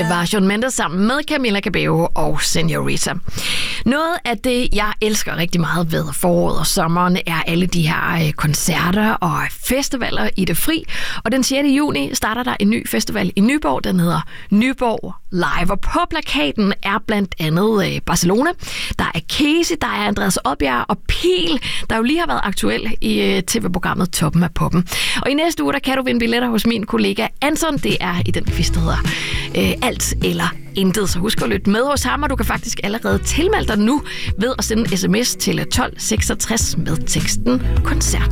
Det var Shawn Mendes sammen med Camila Cabello og Señorita. Noget af det, jeg elsker rigtig meget ved foråret og sommeren, er alle de her koncerter og festivaler i det fri. Og den 6. juni starter der en ny festival i Nyborg, den hedder Nyborg Live. Og på plakaten er blandt andet Barcelona, der er Casey, der er Andreas Oddbjerg og Pil, der jo lige har været aktuel i tv-programmet Toppen af Poppen. Og i næste uge, der kan du vinde billetter hos min kollega Anton. Det er i den quiz, der hedder Alt eller Intet. Så husk at lytte med hos ham, og du kan faktisk allerede tilmelde dig nu ved at sende en sms til 1266 med teksten koncert.